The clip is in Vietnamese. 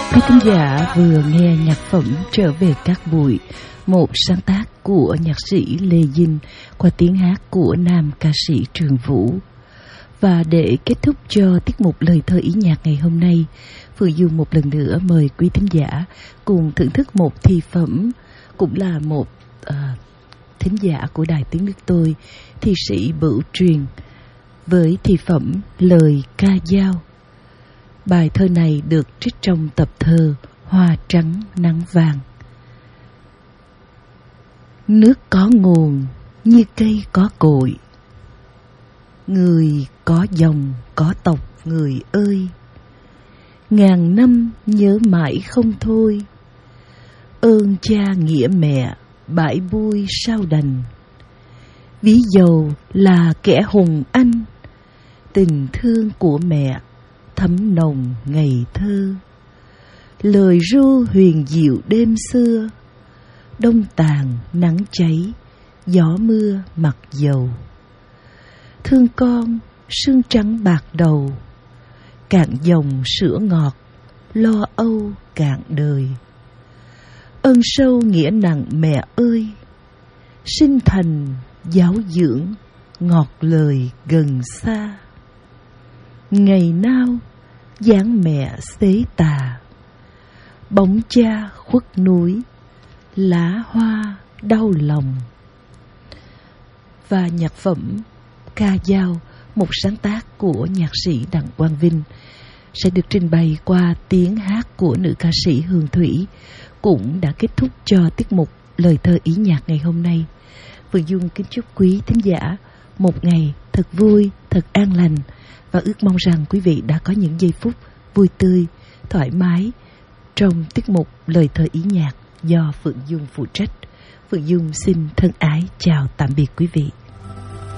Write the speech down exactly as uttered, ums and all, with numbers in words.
Quý thính giả vừa nghe nhạc phẩm Trở về các bụi, một sáng tác của nhạc sĩ Lê Dinh qua tiếng hát của nam ca sĩ Trường Vũ. Và để kết thúc cho tiết mục lời thơ ý nhạc ngày hôm nay, Phương Dung một lần nữa mời quý thính giả cùng thưởng thức một thi phẩm, cũng là một uh, thính giả của Đài Tiếng Nước Tôi, thi sĩ Bửu Truyền, với thi phẩm Lời Ca Dao. Bài thơ này được trích trong tập thơ Hoa Trắng Nắng Vàng. Nước có nguồn như cây có cội, người có dòng có tộc người ơi. Ngàn năm nhớ mãi không thôi, ơn cha nghĩa mẹ bãi bui sao đành. Ví dầu là kẻ hùng anh, tình thương của mẹ thấm nồng ngày thơ. Lời ru huyền diệu đêm xưa, đông tàn nắng cháy, gió mưa mặc dầu. Thương con sương trắng bạc đầu, cạn dòng sữa ngọt, lo âu cạn đời. Ơn sâu nghĩa nặng mẹ ơi, sinh thành giáo dưỡng, ngọt lời gần xa. Ngày nào dáng mẹ xế tà, bóng cha khuất núi, lá hoa đau lòng. Và nhạc phẩm Ca Dao, một sáng tác của nhạc sĩ Đặng Quang Vinh, sẽ được trình bày qua tiếng hát của nữ ca sĩ Hương Thủy, cũng đã kết thúc cho tiết mục lời thơ ý nhạc ngày hôm nay. Phương Dung kính chúc quý thính giả một ngày thật vui, thật an lành, và ước mong rằng quý vị đã có những giây phút vui tươi, thoải mái trong tiết mục lời thơ ý nhạc do Phượng Dung phụ trách. Phượng Dung xin thân ái chào tạm biệt quý vị.